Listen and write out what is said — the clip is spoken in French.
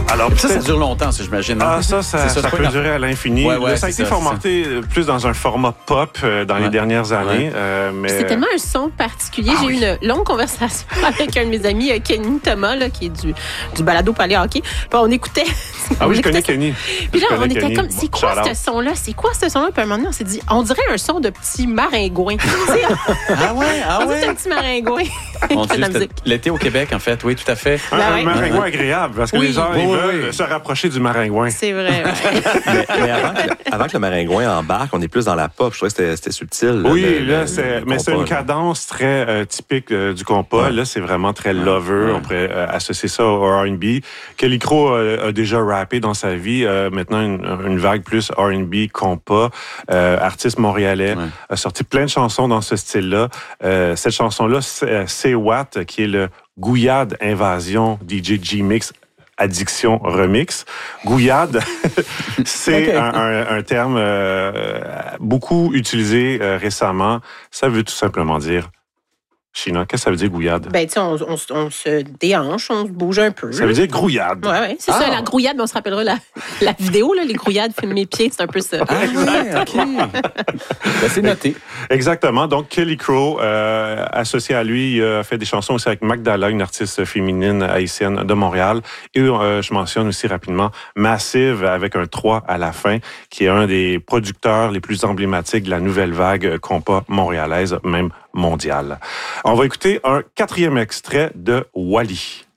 Alors, ça dure longtemps, ça, j'imagine. Ah, ça peut durer à l'infini. Ouais, ça a été formaté plus dans un format pop dans les dernières années. Mais... C'est tellement un son particulier. J'ai eu une longue conversation avec un de mes amis, Kenny Thomas, là, qui est du balado Palais Hockey. Puis on écoutait... je connais Kenny. Puis là, on était comme, c'est quoi ce son-là? C'est quoi ce son-là? Puis à un moment donné, on s'est dit, on dirait un son de petit maringouin. Ah ouais? On dirait un petit maringouin. Mon Dieu, l'été au Québec, en fait. Oui, tout à fait. Un maringouin agréable, parce que les gens veulent se rapprocher du maringouin. C'est vrai. mais avant que le maringouin embarque, on est plus dans la pop. Je trouvais que c'était subtil. Oui, mais c'est une cadence très typique du compas. Ouais. Là, c'est vraiment très lover. Ouais. On pourrait associer ça au R&B. Kelly Crow a déjà rappé dans sa vie. Maintenant, une vague plus R&B, compas. Artiste montréalais. Ouais. A sorti plein de chansons dans ce style-là. Cette chanson-là, c'est Watt, qui est le Gouillade Invasion DJ G-Mix Addiction Remix. Gouillade, c'est un terme beaucoup utilisé récemment. Ça veut tout simplement dire... China, qu'est-ce que ça veut dire gouillade? Ben, tu sais, on se déhanche, on se bouge un peu. Ça veut dire grouillade. Oui, c'est ça, la grouillade, mais on se rappellera la vidéo, là, les grouillades, filmer mes pieds, c'est un peu ça. Ah oui, OK. Ben, c'est noté. Exactement. Donc, Kelly Crow, associé à lui, il a fait des chansons aussi avec Magdala, une artiste féminine haïtienne de Montréal. Et je mentionne aussi rapidement Massive, avec un 3 à la fin, qui est un des producteurs les plus emblématiques de la nouvelle vague compas montréalaise, même mondiale. On va écouter un 4e extrait de Wally.